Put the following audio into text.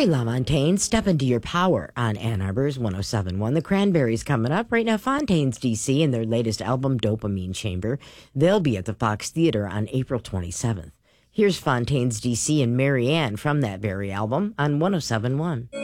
right, LaMontagne, step into your power on Ann Arbor's 107.1. The Cranberries coming up. Right now, Fontaine's DC and their latest album, Dopamine Chamber. They'll be at the Fox Theater on April 27th. Here's Fontaine's DC and Mary Ann from that very album on 107.1.